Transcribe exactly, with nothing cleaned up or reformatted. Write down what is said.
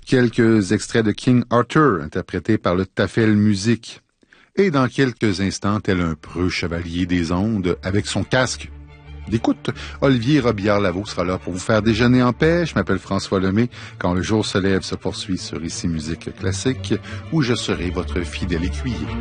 quelques extraits de King Arthur, interprété par le Tafel Musique. Et dans quelques instants, tel un preux chevalier des ondes, avec son casque d'écoute, Olivier Robillard-Lavaux sera là pour vous faire déjeuner en paix. Je m'appelle François Lemay. Quand le jour se lève se poursuit sur Ici Musique Classique, où je serai votre fidèle écuyer.